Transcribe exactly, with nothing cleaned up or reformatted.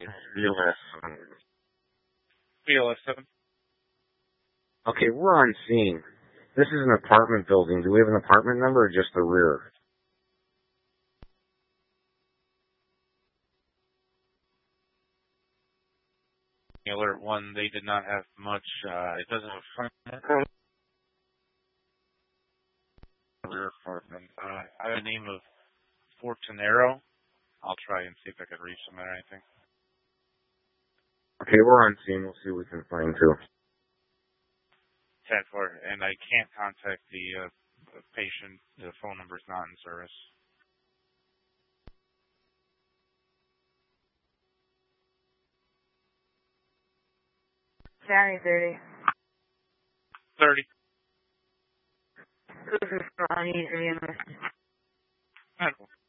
B L S. B L S seven. Okay, we're on scene. This is an apartment building. Do we have an apartment number or just the rear? Alert one, they did not have much. Uh, it doesn't have front rear apartment. Uh, I have a name of Fortunero. I'll try and see if I can reach them or anything. Okay, we're on scene. We'll see what we can find too. ten four, and I can't contact the uh, patient. The phone number is not in service. County thirty. thirty. This is Ronnie. ten four.